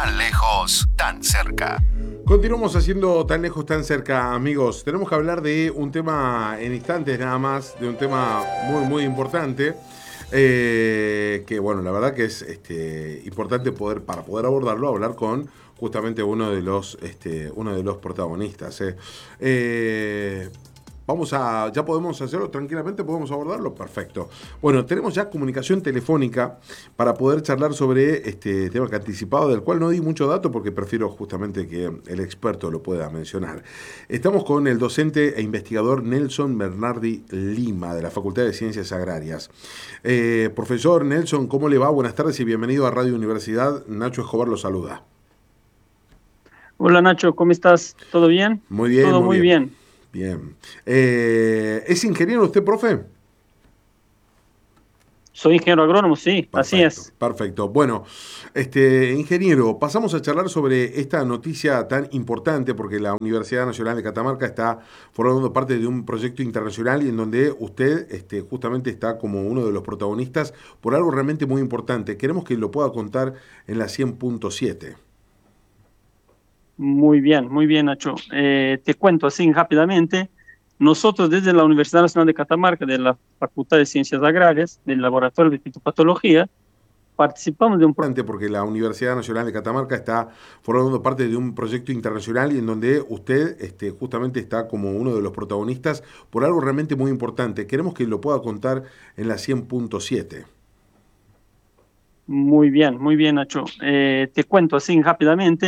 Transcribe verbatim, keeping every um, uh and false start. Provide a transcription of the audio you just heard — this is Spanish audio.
Tan lejos, tan cerca. Continuamos haciendo Tan lejos, tan cerca, amigos. Tenemos que hablar de un tema en instantes nada más, de un tema muy, muy importante. Eh, que bueno, la verdad que es este, importante poder, para poder abordarlo, hablar con justamente uno de los, este, uno de los protagonistas. Eh. Eh, Vamos a, ya podemos hacerlo tranquilamente, podemos abordarlo, perfecto. Bueno, tenemos ya comunicación telefónica para poder charlar sobre este tema que anticipado, del cual no di mucho dato porque prefiero justamente que el experto lo pueda mencionar. Estamos con el docente e investigador Nelson Bernardi Lima, de la Facultad de Ciencias Agrarias. Eh, profesor Nelson, ¿cómo le va? Buenas tardes y bienvenido a Radio Universidad. Nacho Escobar lo saluda. Hola Nacho, ¿cómo estás? ¿Todo bien? Muy bien, Todo muy muy bien. bien. Bien. Eh, ¿Es ingeniero usted, profe? Soy ingeniero agrónomo, sí, Perfecto, así es. perfecto. Bueno, este ingeniero, pasamos a charlar sobre esta noticia tan importante porque la Universidad Nacional de Catamarca está formando parte de un proyecto internacional y en donde usted este, justamente está como uno de los protagonistas por algo realmente muy importante. Queremos que lo pueda contar en la cien punto siete. Muy bien, muy bien Nacho. Eh, te cuento así rápidamente. Nosotros desde la Universidad Nacional de Catamarca, de la Facultad de Ciencias Agrarias, del Laboratorio de Fitopatología, participamos de un Importante porque la Universidad Nacional de Catamarca está formando parte de un proyecto internacional y en donde usted este, justamente está como uno de los protagonistas por algo realmente muy importante. Queremos que lo pueda contar en la cien punto siete. Muy bien, muy bien Nacho. Eh, te cuento así rápidamente.